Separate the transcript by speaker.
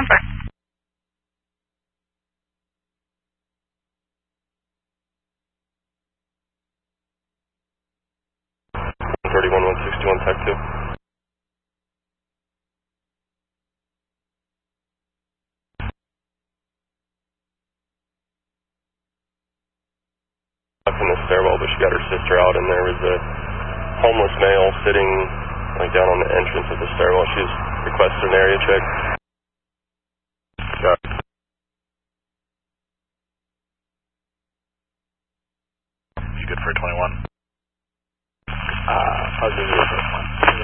Speaker 1: 10-5.
Speaker 2: 31, 161, type 2. Up in the stairwell, but she got her sister out, and there was a homeless male sitting like down on the entrance of the stairwell. She's requested an area check.